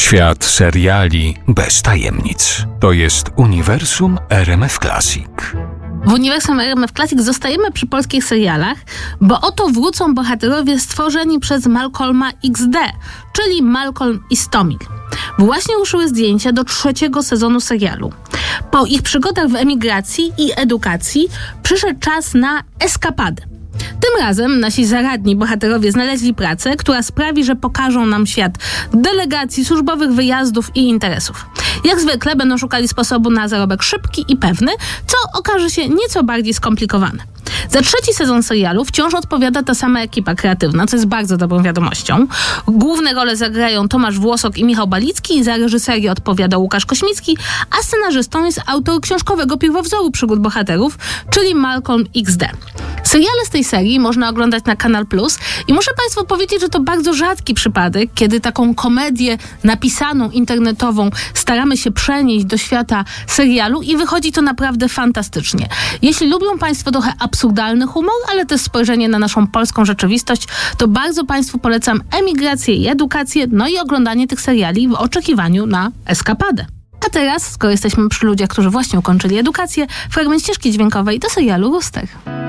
Świat seriali bez tajemnic. To jest uniwersum RMF Classic. W uniwersum RMF Classic zostajemy przy polskich serialach, bo oto wrócą bohaterowie stworzeni przez Malcolma XD, czyli Malcolm i Stomil. Właśnie ruszyły zdjęcia do 3. sezonu serialu. Po ich przygodach w emigracji i edukacji przyszedł czas na eskapadę. Tym razem nasi zaradni bohaterowie znaleźli pracę, która sprawi, że pokażą nam świat delegacji, służbowych wyjazdów i interesów. Jak zwykle będą szukali sposobu na zarobek szybki i pewny, co okaże się nieco bardziej skomplikowane. Za 3. sezon serialu wciąż odpowiada ta sama ekipa kreatywna, co jest bardzo dobrą wiadomością. Główne role zagrają Tomasz Włosok i Michał Balicki, za reżyserię odpowiada Łukasz Kośmicki, a scenarzystą jest autor książkowego pierwowzoru przygód bohaterów, czyli Malcolm XD. Seriale z tej serii można oglądać na Kanal Plus i muszę Państwu powiedzieć, że to bardzo rzadki przypadek, kiedy taką komedię napisaną, internetową staramy się przenieść do świata serialu i wychodzi to naprawdę fantastycznie. Jeśli lubią Państwo trochę absurdalny humor, ale też spojrzenie na naszą polską rzeczywistość, to bardzo Państwu polecam emigrację i edukację, no i oglądanie tych seriali w oczekiwaniu na eskapadę. A teraz, skoro jesteśmy przy ludziach, którzy właśnie ukończyli edukację, fragment ścieżki dźwiękowej do serialu Rooster.